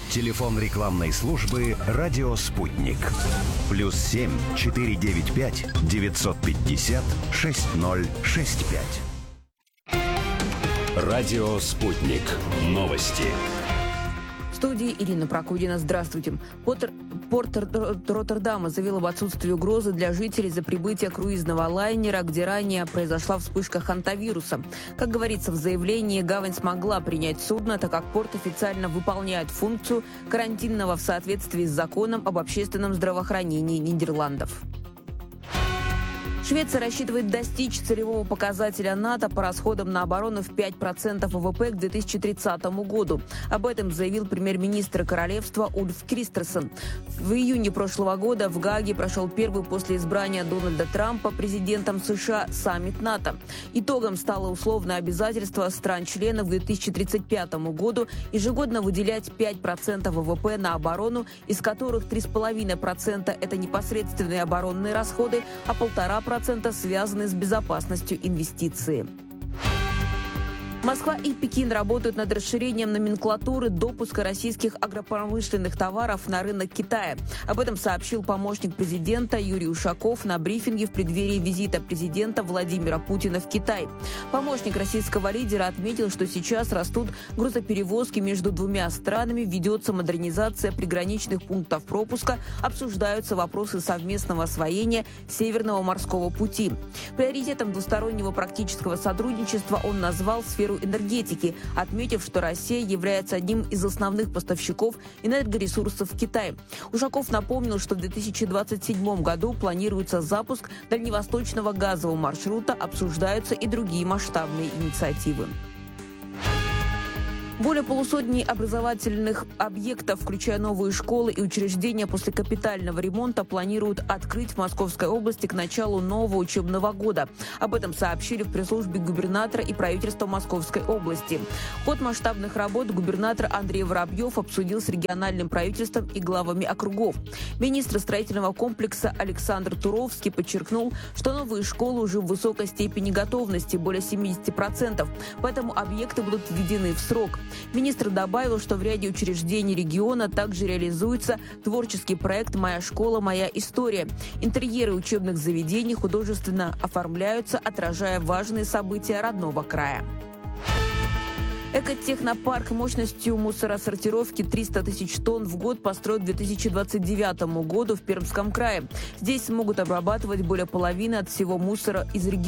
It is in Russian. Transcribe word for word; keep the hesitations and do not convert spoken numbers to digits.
Телефон рекламной службы «Радио Спутник». Плюс семь четыре девять пять девятьсот пятьдесят шесть ноль шесть пять. Радио «Спутник». Новости. В студии Ирина Прокудина. Здравствуйте. Поттер... Порт Роттердама заявил об отсутствии угрозы для жителей за прибытие круизного лайнера, где ранее произошла вспышка хантавируса. Как говорится в заявлении, гавань смогла принять судно, так как порт официально выполняет функцию карантинного в соответствии с законом об общественном здравоохранении Нидерландов. Швеция рассчитывает достичь целевого показателя НАТО по расходам на оборону в пять процентов ВВП к две тысячи тридцатому году. Об этом заявил премьер-министр королевства Ульф Кристерсон. В июне прошлого года в Гааге прошел первый после избрания Дональда Трампа президентом США саммит НАТО. Итогом стало условное обязательство стран-членов к две тысячи тридцать пятому году ежегодно выделять пять процентов ВВП на оборону, из которых три целых пять десятых процента это непосредственные оборонные расходы, а полтора процента связаны с безопасностью инвестиций. Москва и Пекин работают над расширением номенклатуры допуска российских агропромышленных товаров на рынок Китая. Об этом сообщил помощник президента Юрий Ушаков на брифинге в преддверии визита президента Владимира Путина в Китай. Помощник российского лидера отметил, что сейчас растут грузоперевозки между двумя странами, ведется модернизация приграничных пунктов пропуска, обсуждаются вопросы совместного освоения Северного морского пути. Приоритетом двустороннего практического сотрудничества он назвал сферу энергетики, отметив, что Россия является одним из основных поставщиков энергоресурсов в Китай. Ушаков напомнил, что в две тысячи двадцать седьмом году планируется запуск дальневосточного газового маршрута, обсуждаются и другие масштабные инициативы. Более полусотни образовательных объектов, включая новые школы и учреждения после капитального ремонта, планируют открыть в Московской области к началу нового учебного года. Об этом сообщили в пресс-службе губернатора и правительства Московской области. Ход масштабных работ губернатор Андрей Воробьев обсудил с региональным правительством и главами округов. Министр строительного комплекса Александр Туровский подчеркнул, что новые школы уже в высокой степени готовности, более семидесяти процентов, поэтому объекты будут введены в срок. Министр добавил, что в ряде учреждений региона также реализуется творческий проект «Моя школа. Моя история». Интерьеры учебных заведений художественно оформляются, отражая важные события родного края. Экотехнопарк мощностью мусоросортировки триста тысяч тонн в год построят к две тысячи двадцать девятому году в Пермском крае. Здесь смогут обрабатывать более половины от всего мусора из региона.